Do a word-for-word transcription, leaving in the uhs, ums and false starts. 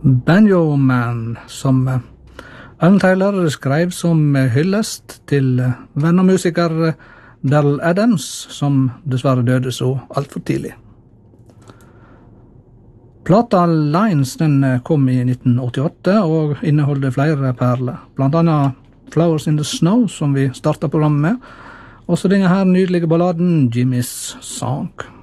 Banjo Man, som Alan Taylor skrev som hyllest til venn og musiker Darrell Adams, som dessverre døde så alt for tidlig. Plata Lines den kom i nitten åttiåtte og inneholder flere perler, blant annet Flowers in the Snow, som vi startet programmet med, og så denne her nydelige balladen Jimmy's Song.